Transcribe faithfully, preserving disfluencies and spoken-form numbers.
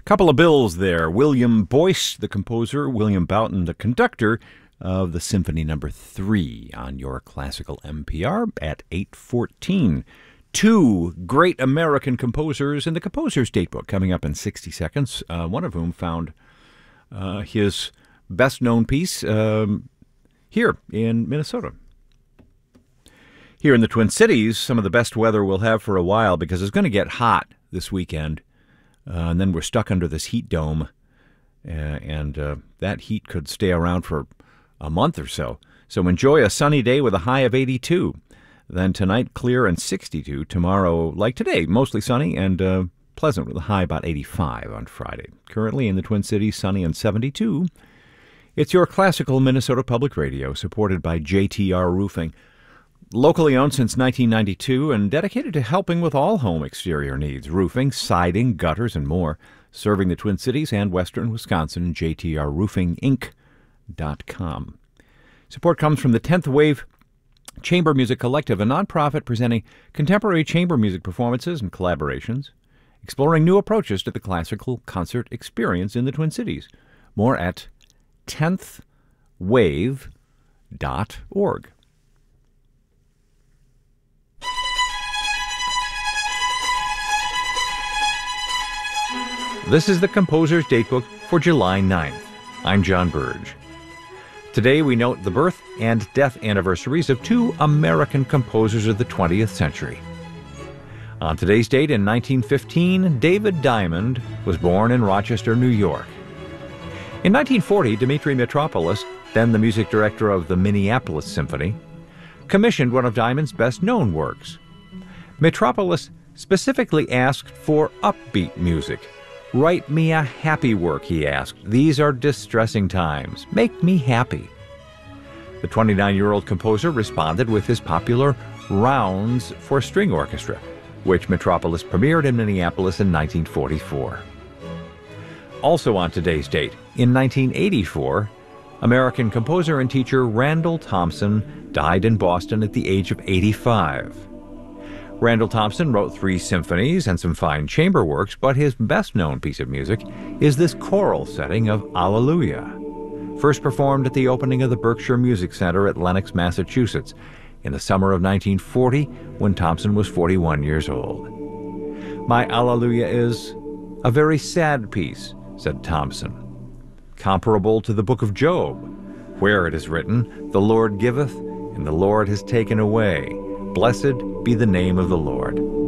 Couple of bills there. William Boyce, the composer, William Boughton, the conductor of the Symphony Number Three on your classical N P R at eight fourteen. Two great American composers in the Composer's Datebook coming up in sixty seconds, uh, one of whom found uh, his best-known piece um, here in Minnesota. Here in the Twin Cities, some of the best weather we'll have for a while because it's going to get hot this weekend, uh, and then we're stuck under this heat dome, uh, and uh, that heat could stay around for a month or so. So enjoy a sunny day with a high of eighty-two. Then tonight, clear and sixty-two. Tomorrow, like today, mostly sunny and uh, pleasant with a high about eighty-five on Friday. Currently in the Twin Cities, sunny and seventy-two. It's your classical Minnesota Public Radio, supported by J T R Roofing. Locally owned since nineteen ninety-two and dedicated to helping with all home exterior needs, roofing, siding, gutters, and more. Serving the Twin Cities and western Wisconsin, J T R roofing inc dot com. Support comes from the tenth Wave Chamber Music Collective, a nonprofit presenting contemporary chamber music performances and collaborations, exploring new approaches to the classical concert experience in the Twin Cities. More at tenth wave dot org. This is the Composer's Datebook for July ninth. I'm John Burge. Today we note the birth and death anniversaries of two American composers of the twentieth century. On today's date in nineteen fifteen, David Diamond was born in Rochester, New York. In nineteen forty, Dmitri Mitropoulos, then the music director of the Minneapolis Symphony, commissioned one of Diamond's best-known works. Mitropoulos specifically asked for upbeat music. "Write me a happy work," he asked. "These are distressing times. Make me happy." The twenty-nine-year-old composer responded with his popular Rounds for String Orchestra, which Mitropoulos premiered in Minneapolis in nineteen forty-four. Also on today's date, in nineteen eighty-four, American composer and teacher Randall Thompson died in Boston at the age of eighty-five. Randall Thompson wrote three symphonies and some fine chamber works, but his best-known piece of music is this choral setting of Alleluia, first performed at the opening of the Berkshire Music Center at Lenox, Massachusetts, in the summer of nineteen forty, when Thompson was forty-one years old. "My Alleluia is a very sad piece," said Thompson, "comparable to the book of Job, where it is written, 'The Lord giveth, and the Lord has taken away. Blessed be the name of the Lord.'"